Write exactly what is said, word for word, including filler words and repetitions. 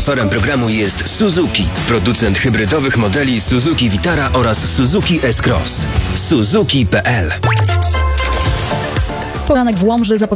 Sponsorem programu jest Suzuki, producent hybrydowych modeli Suzuki Vitara oraz Suzuki S-Cross. Suzuki kropka p l. Poranek w Łomży zapowiada